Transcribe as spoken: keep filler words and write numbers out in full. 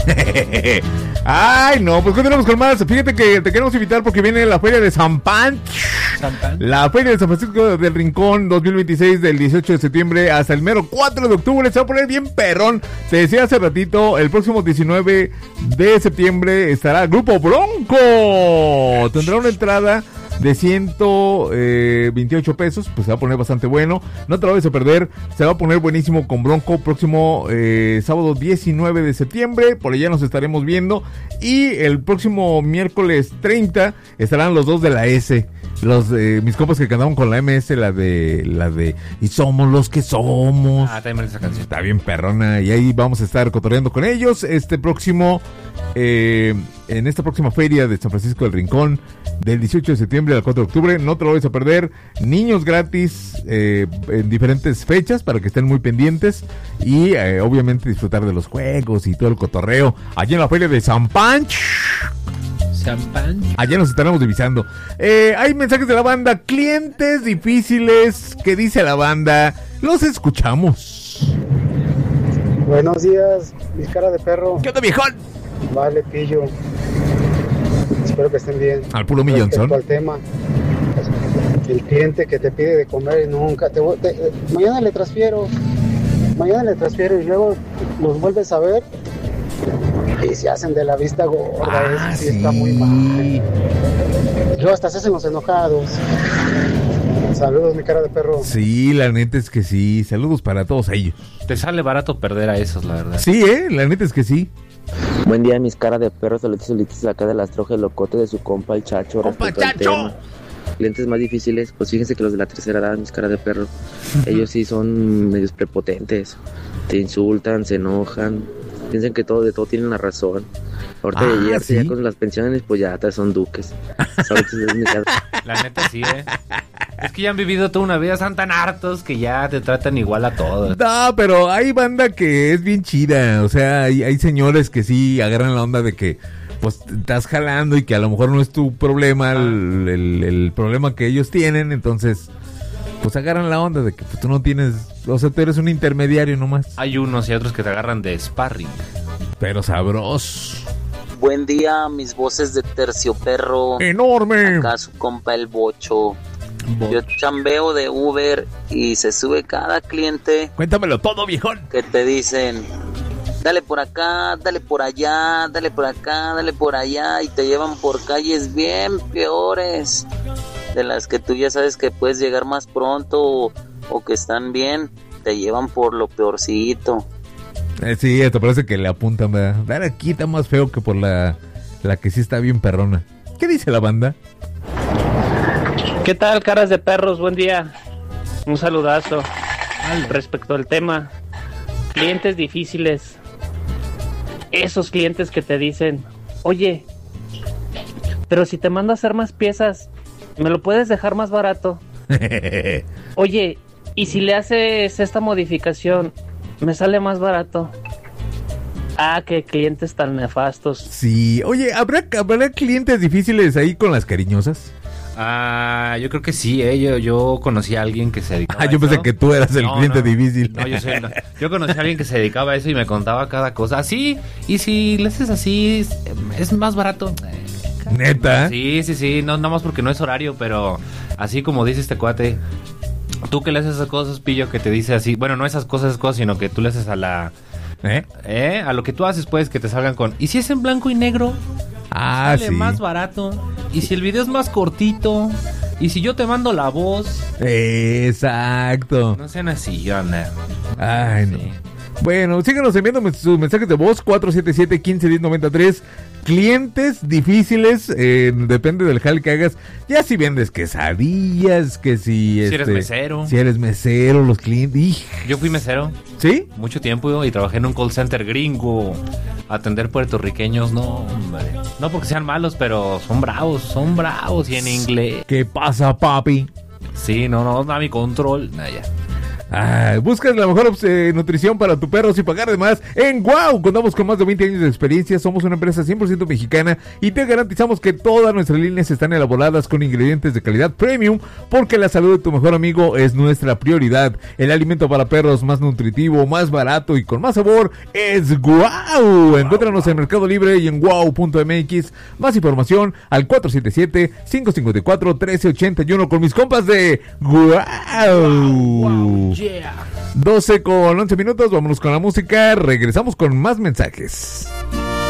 Ay, no, pues continuamos con más. Fíjate que te queremos invitar porque viene la feria de San Pancho. San Pancho. La feria de San Francisco del Rincón dos mil veintiséis, del dieciocho de septiembre hasta el mero cuatro de octubre. Se va a poner bien perrón. Te decía hace ratito, el próximo diecinueve de septiembre estará Grupo Bronco. Tendrá una entrada de ciento veintiocho pesos, pues se va a poner bastante bueno. No te lo vayas a perder, se va a poner buenísimo con Bronco. Próximo eh, sábado diecinueve de septiembre, por allá nos estaremos viendo. Y el próximo miércoles treinta estarán los dos de la S. Los eh, mis compas que cantaban con la M S, la de la de y somos los que somos. Ah, también esa canción. Está bien perrona, y ahí vamos a estar cotorreando con ellos este próximo eh, en esta próxima feria de San Francisco del Rincón, del dieciocho de septiembre al cuatro de octubre. No te lo vayas a perder. Niños gratis eh, en diferentes fechas para que estén muy pendientes y eh, obviamente disfrutar de los juegos y todo el cotorreo allí en la feria de San Pancho. San Pancho. Allá nos estaremos divisando. Eh, hay mensajes de la banda. Clientes difíciles. ¿Qué dice la banda? Los escuchamos. Buenos días, mis cara de perro. ¿Qué onda, viejón? Vale, pillo. Espero que estén bien. Al puro millón son. Respecto al tema, el cliente que te pide de comer y nunca te, te mañana le transfiero, mañana le transfiero y luego los vuelves a ver y se hacen de la vista gorda. Ah, eso sí, sí. Está muy mal. Y luego hasta se hacen los enojados. Saludos, mi cara de perro. Sí, la neta es que sí. Saludos para todos ellos. Te sale barato perder a esos, la verdad. Sí, eh, la neta es que sí. Buen día, mis caras de perros, solitos, solitos, acá de las trojas, el locote de su compa, el Chacho. ¡Compa respecto al Chacho! tema. Clientes más difíciles, pues fíjense que los de la tercera edad, mis caras de perro, ellos sí son medios prepotentes, te insultan, se enojan, piensan que todo de todo tienen la razón. Ahorita Ah, de ayer, ¿sí? ya con las pensiones, pues ya hasta son duques. ¿Sabes? Es mi cara. La neta sí, eh. Es que ya han vivido toda una vida, están tan hartos que ya te tratan igual a todos. No, pero hay banda que es bien chida. O sea, hay, hay señores que sí agarran la onda de que pues estás jalando y que a lo mejor no es tu problema, el, el, el problema que ellos tienen. Entonces, pues agarran la onda de que pues, tú no tienes, o sea, tú eres un intermediario nomás. Hay unos y otros que te agarran de sparring. Pero sabroso. Buen día, mis voces de tercioperro. ¡Enorme! Acá su compa el Bocho. Yo chambeo de Uber y se sube cada cliente. Cuéntamelo todo, viejón. Que te dicen, dale por acá, dale por allá, dale por acá, dale por allá. Y te llevan por calles bien peores de las que tú ya sabes que puedes llegar más pronto o, o que están bien. Te llevan por lo peorcito. Eh, sí, te parece que le apuntan, ¿verdad? Dar aquí está más feo que por la, la que sí está bien perrona. ¿Qué dice la banda? ¿Qué tal, caras de perros? Buen día. Un saludazo. Respecto al tema, clientes difíciles. Esos clientes que te dicen, oye, pero si te mando a hacer más piezas, ¿me lo puedes dejar más barato? Oye, y si le haces esta modificación, me sale más barato. Ah, qué clientes tan nefastos. Sí, oye, ¿habrá, ¿habrá clientes difíciles ahí con las cariñosas? Ah, yo creo que sí, eh. Yo, yo conocí a alguien que se dedicaba Ah, yo a pensé eso. que tú eras el No, cliente no. difícil. No, yo soy, no. Yo conocí a alguien que se dedicaba a eso y me contaba cada cosa. Así, y si le haces así, es, es más barato. ¿Neta? Sí, sí, sí, no, nada más porque no es horario, pero así como dice este cuate, tú que le haces esas cosas, pillo, que te dice así, bueno, no esas cosas, esas cosas, sino que tú le haces a la... ¿Eh? ¿Eh? A lo que tú haces, pues, que te salgan con... ¿Y si es en blanco y negro? Ah, Sale sí. más barato. ¿Y si el video es más cortito? ¿Y si yo te mando la voz? Exacto. No sean así, Ana. Ay, no. Sí. Bueno, síganos enviando sus mensajes de voz cuatro siete siete, uno cinco uno cero nueve tres. Clientes difíciles, eh, depende del jale que hagas. Ya si vendes quesadillas, que si... Si este, eres mesero. Si eres mesero, los clientes... ¡Ij! Yo fui mesero ¿Sí? mucho tiempo y trabajé en un call center gringo. Atender puertorriqueños, no, hombre. No porque sean malos, pero son bravos, son bravos y en inglés. ¿Qué pasa, papi? Sí, no, no, da mi control. Nah, ya. Ah, buscas la mejor eh, nutrición para tu perro sin pagar de más. En Wow, contamos con más de veinte años de experiencia. Somos una empresa cien por ciento mexicana y te garantizamos que todas nuestras líneas están elaboradas con ingredientes de calidad premium, porque la salud de tu mejor amigo es nuestra prioridad. El alimento para perros más nutritivo, más barato y con más sabor es Wow. Encuéntranos en Mercado Libre y en wow punto m x. Más información al cuatro siete siete, cinco cinco cuatro, uno tres ocho uno con mis compas de Wow. Yeah. doce con once minutos, vámonos con la música, regresamos con más mensajes.